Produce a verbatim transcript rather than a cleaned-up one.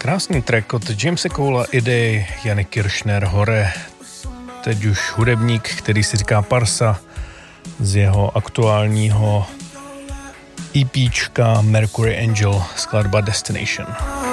Krásný track od Jamese Cola, Idej, Jany Kiršner, Hore. Teď už hudebník, který si říká Parsa, z jeho aktuálního EPčka Mercury Angel, skladba Destination.